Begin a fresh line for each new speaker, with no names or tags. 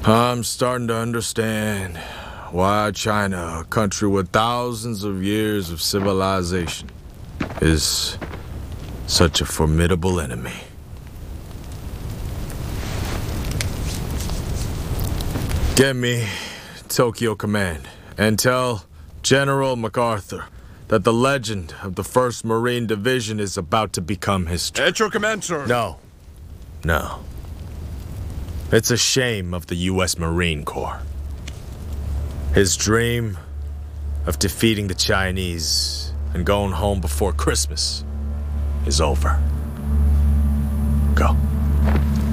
I'm starting to understand why China, a country with thousands of years of civilization, is such a formidable enemy. Get me Tokyo Command and tell General MacArthur that the legend of the 1st Marine Division is about to become history.
At your command, sir.
No. It's a shame of the U.S. Marine Corps. His dream of defeating the Chinese and going home before Christmas is over. Go.